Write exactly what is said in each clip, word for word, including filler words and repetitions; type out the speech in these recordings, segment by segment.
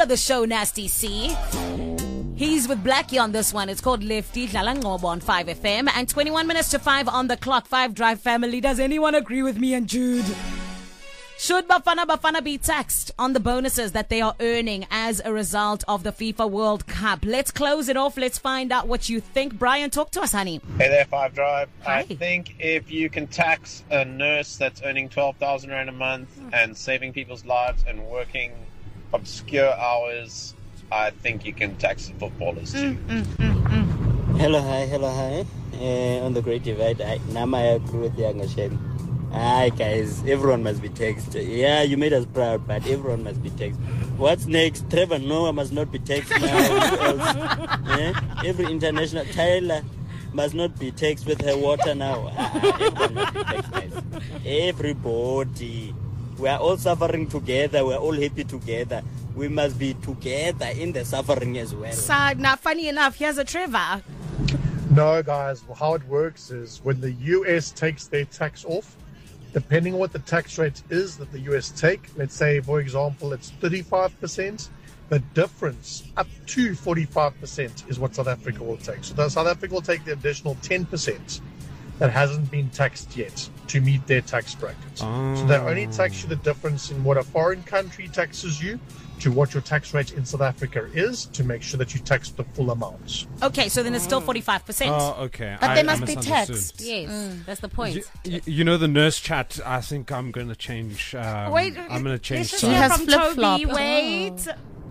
of the show, Nasty C. He's with Blackie on this one. It's called Lefty. Dlala Ngobo on five F M. And twenty-one minutes to five on the clock. five Drive family. Does anyone agree with me and Jude? Should Bafana Bafana be taxed on the bonuses that they are earning as a result of the FIFA World Cup? Let's close it off. Let's find out what you think. Brian, talk to us, honey. Hey there, Five Drive. Hi. I think if you can tax a nurse that's earning twelve thousand rand a month mm. and saving people's lives and working obscure hours, I think you can tax the footballers too. Mm, mm, mm, mm. Hello, hi, hello, hi. Uh, on the Great Divide, I, Nama, I agree with Young Hashem. Hi guys, everyone must be taxed. Yeah, you made us proud, but everyone must be taxed. What's next? Trevor Noah must not be taxed now. Who else? Yeah? Every international Tyler must not be taxed with her water now. Uh, everyone must be taxed, guys. Everybody. We are all suffering together. We are all happy together. We must be together in the suffering as well. So, now, funny enough, here's a Trevor. No, guys. How it works is when the U S takes their tax off, depending on what the tax rate is that the U S take, let's say, for example, it's thirty-five percent, the difference up to forty-five percent is what South Africa will take. So South Africa will take the additional ten percent that hasn't been taxed yet to meet their tax bracket. Oh. So they only tax you the difference in what a foreign country taxes you to what your tax rate in South Africa is to make sure that you tax the full amount. Okay, so then it's still forty-five percent. Oh, okay. But I, they must I be taxed. Yes, mm. that's the point. You, you know the nurse chat, I think I'm going to change. Um, Wait, I'm going to change. She has from flip-flop. Toby. Wait.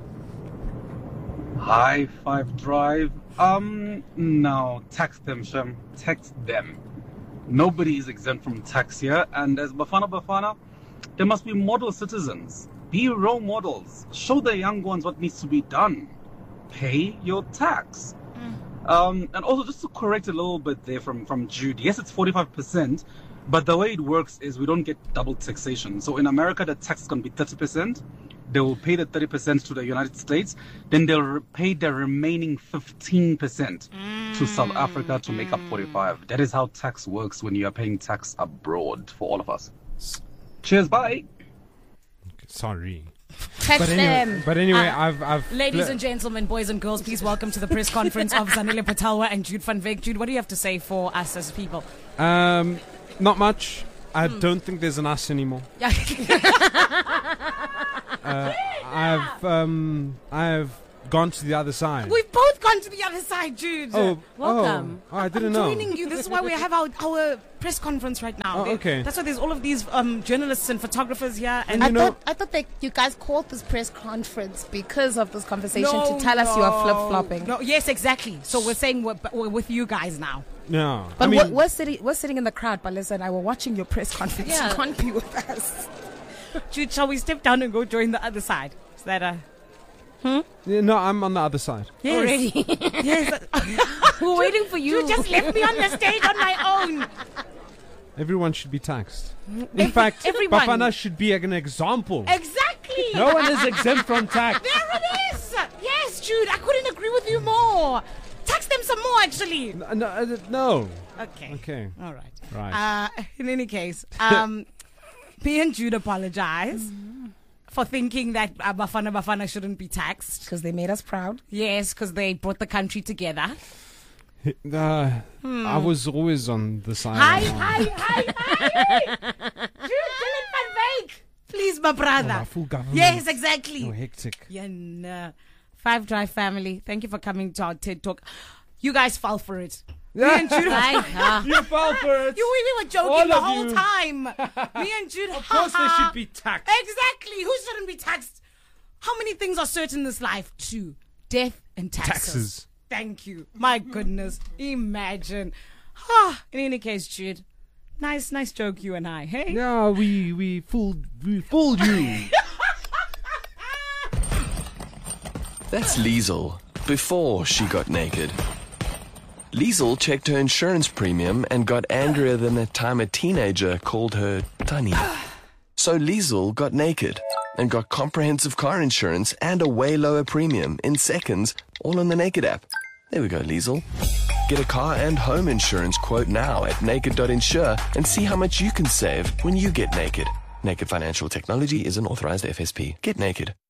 High Five Drive. Um, no, tax them, Shem. Tax them. Nobody is exempt from tax here, and as Bafana Bafana, there must be model citizens. Be role models. Show the young ones what needs to be done. Pay your tax. Mm. Um, and also, just to correct a little bit there from, from Jude, yes, it's forty-five percent, but the way it works is we don't get double taxation. So in America, the tax is going to be thirty percent. They will pay the thirty percent to the United States. Then they'll re- pay the remaining fifteen percent mm. to South Africa to make up forty-five. That is how tax works when you are paying tax abroad for all of us. Cheers, bye. Sorry. Tax but anyway, them. But anyway, uh, I've, I've... Ladies and gentlemen, boys and girls, please welcome to the press conference of Zanele Patalwa and Jude van Veek. Jude, what do you have to say for us as people? Um, not much. I hmm. don't think there's an us anymore. uh, I've um, I've gone to the other side. We've both gone to the other side, Jude. Oh, welcome. Oh, I didn't I'm know. joining you. This is why we have our, our press conference right now. Oh, okay. That's why there's all of these um, journalists and photographers here. And I you know, thought I thought that you guys called this press conference because of this conversation no, to tell us no, you are flip flopping. No, yes, exactly. So we're saying we're, we're with you guys now. No, but I mean, we're, we're sitting we're sitting in the crowd. But listen, I were watching your press conference. Yeah. You can't be with us. Jude, shall we step down and go join the other side? Is that a? Hmm? Yeah, no, I'm on the other side. Yes. Already. Yes. We're waiting for you. You just left me on the stage on my own. Everyone should be taxed. In fact, everyone. Bafana should be an example. Exactly. No one is exempt from tax. There it is. Yes, Jude, I couldn't agree with you more. Tax them some more, actually. No. no, uh, no. Okay. Okay. All right. Right. Uh, in any case, um, me and Jude apologize. Mm-hmm. For thinking that uh, Bafana Bafana shouldn't be taxed. Because they made us proud. Yes, because they brought the country together. Uh, hmm. I was always on the side. Hi, hi, hi, hi. Jude, Dylan van Veek. Please, my brother. Oh, full government. Yes, exactly. So hectic. Yeah, no. Five Drive family, thank you for coming to our TED Talk. You guys fell for it. Me and Jude, you fell for it. You, we were joking All the of whole you. time. Me and Jude, of course they should be taxed. Exactly. Who shouldn't be taxed? How many things are certain in this life? Two: death and taxes. Taxes. Thank you. My goodness, imagine. In any case, Jude, nice, nice joke, you and I. Hey. Yeah, we we fooled we fooled you. That's Liesel before she got naked. Liesel checked her insurance premium and got angrier than the time a teenager called her Tunny. So Liesel got naked and got comprehensive car insurance and a way lower premium in seconds, all on the Naked app. There we go, Liesel. Get a car and home insurance quote now at naked dot insure and see how much you can save when you get naked. Naked Financial Technology is an authorized F S P. Get naked.